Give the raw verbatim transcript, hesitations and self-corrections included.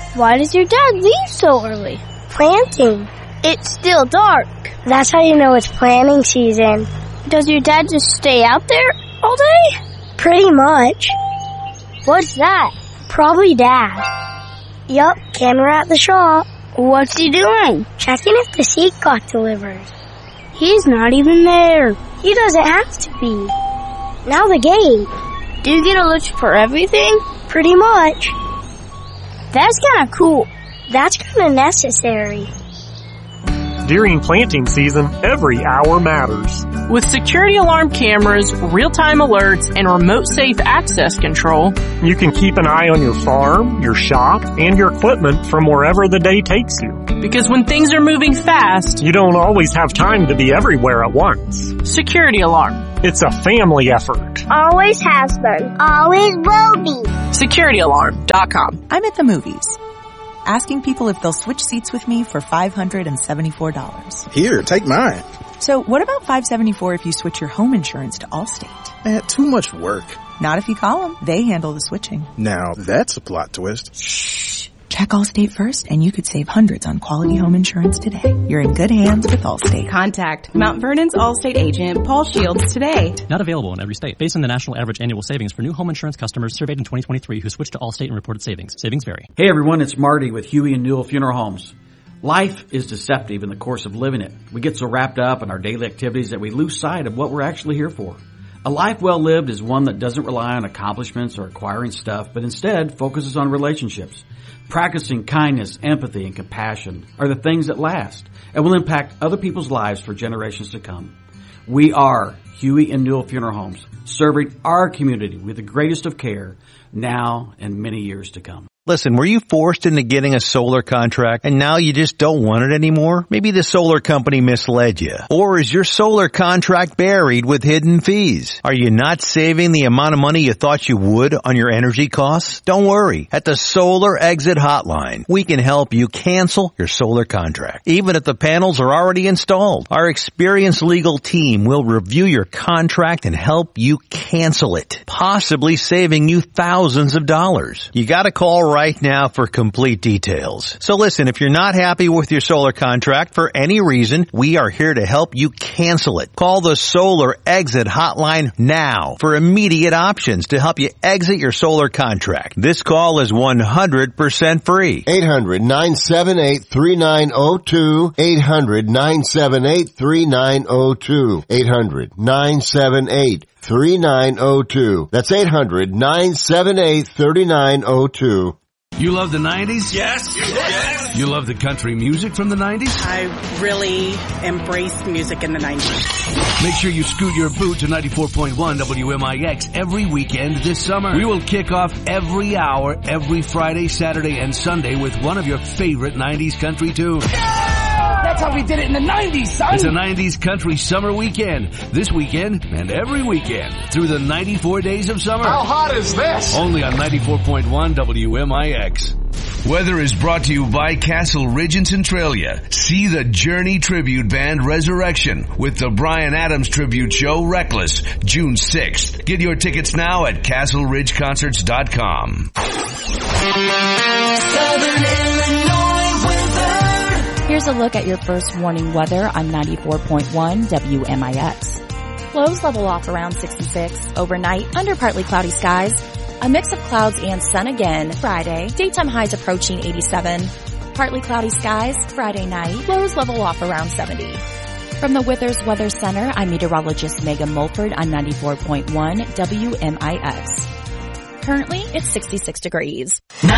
Why does your dad leave so early? Planting. It's still dark. That's how you know it's planting season. Does your dad just stay out there all day? Pretty much. What's that? Probably Dad. Yup, camera at the shop. What's he doing? Checking if the seed got delivered. He's not even there. He doesn't have to be. Now the game. Do you get a list for everything? Pretty much. That's kind of cool. That's kind of necessary. During planting season, every hour matters. With security alarm cameras, real-time alerts, and remote safe access control, you can keep an eye on your farm, your shop, and your equipment from wherever the day takes you. Because when things are moving fast, you don't always have time to be everywhere at once. Security alarm. It's a family effort. Always has been. Always will be. security alarm dot com. I'm at the movies, asking people if they'll switch seats with me for five hundred seventy-four dollars. Here, take mine. So what about five hundred seventy-four dollars if you switch your home insurance to Allstate? Man, too much work. Not if you call them. They handle the switching. Now, that's a plot twist. Shh. Check Allstate first, and you could save hundreds on quality home insurance today. You're in good hands with Allstate. Contact Mount Vernon's Allstate agent, Paul Shields, today. Not available in every state. Based on the national average annual savings for new home insurance customers surveyed in twenty twenty-three who switched to Allstate and reported savings. Savings vary. Hey everyone, it's Marty with Huey and Newell Funeral Homes. Life is deceptive in the course of living it. We get so wrapped up in our daily activities that we lose sight of what we're actually here for. A life well lived is one that doesn't rely on accomplishments or acquiring stuff, but instead focuses on relationships. Practicing kindness, empathy, and compassion are the things that last and will impact other people's lives for generations to come. We are Huey and Newell Funeral Homes, serving our community with the greatest of care now and many years to come. Listen, were you forced into getting a solar contract and now you just don't want it anymore? Maybe the solar company misled you. Or is your solar contract buried with hidden fees? Are you not saving the amount of money you thought you would on your energy costs? Don't worry. At the Solar Exit Hotline, we can help you cancel your solar contract, even if the panels are already installed. Our experienced legal team will review your contract and help you cancel it, possibly saving you thousands of dollars. You gotta call right right now for complete details. So listen, if you're not happy with your solar contract for any reason, we are here to help you cancel it. Call the Solar Exit Hotline now for immediate options to help you exit your solar contract. This call is one hundred percent free. eight hundred, nine seven eight, three nine zero two. eight hundred, nine seven eight, three nine zero two. eight hundred, nine seven eight, three nine zero two. That's eight hundred, nine seven eight, three nine zero two. You love the nineties? Yes. Yes. You love the country music from the nineties? I really embraced music in the nineties. Make sure you scoot your boot to ninety-four point one W M I X every weekend this summer. We will kick off every hour, every Friday, Saturday, and Sunday with one of your favorite nineties country tunes. That's how we did it in the nineties, son. It's a nineties country summer weekend. This weekend and every weekend through the ninety-four days of summer. How hot is this? Only on ninety-four point one W M I X. Weather is brought to you by Castle Ridge and Centralia. See the Journey tribute band Resurrection with the Bryan Adams tribute show Reckless, June sixth. Get your tickets now at castle ridge concerts dot com. Southern Illinois weather. Here's a look at your first warning weather on ninety-four point one W M I X. Lows level off around sixty-six. Overnight, under partly cloudy skies. A mix of clouds and sun again Friday. Daytime highs approaching eighty-seven. Partly cloudy skies Friday night. Lows level off around seventy. From the Withers Weather Center, I'm meteorologist Megan Mulford on ninety-four point one W M I X. Currently, it's sixty-six degrees.